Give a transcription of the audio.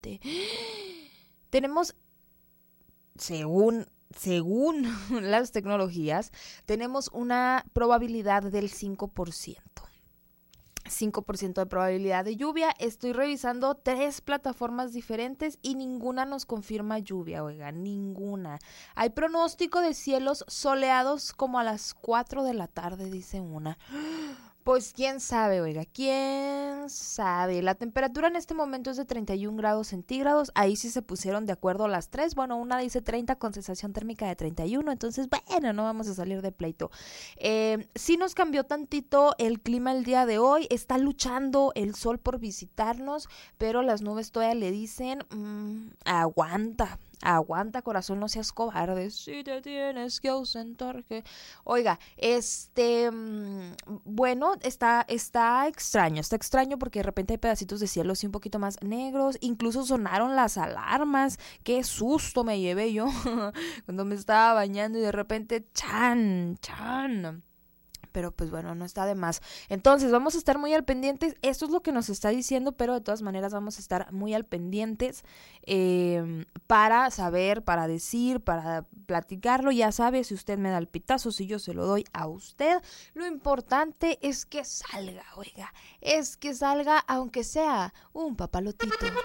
Tenemos, según las tecnologías, tenemos una probabilidad del 5%. 5% de probabilidad de lluvia. Estoy revisando 3 plataformas diferentes y ninguna nos confirma lluvia, oiga, ninguna. Hay pronóstico de cielos soleados como a las 4 de la tarde, dice una. Pues quién sabe, oiga, quién sabe. La temperatura en este momento es de 31 grados centígrados. Ahí sí se pusieron de acuerdo las 3. Bueno, una dice 30 con sensación térmica de 31. Entonces, bueno, no vamos a salir de pleito. Sí nos cambió tantito el clima el día de hoy. Está luchando el sol por visitarnos, pero las nubes todavía le dicen, aguanta. Aguanta, corazón, no seas cobarde. Si te tienes que ausentar, que... Oiga, bueno, está extraño porque de repente hay pedacitos de cielo así un poquito más negros. Incluso sonaron las alarmas. Qué susto me llevé yo cuando me estaba bañando y de repente, chan. Pero pues bueno, no está de más. Entonces vamos a estar muy al pendientes. Esto es lo que nos está diciendo, pero de todas maneras vamos a estar muy al pendientes para saber, para decir, para platicarlo. Ya sabe, si usted me da el pitazo, si yo se lo doy a usted. Lo importante es que salga, oiga. Es que salga aunque sea un papalotito.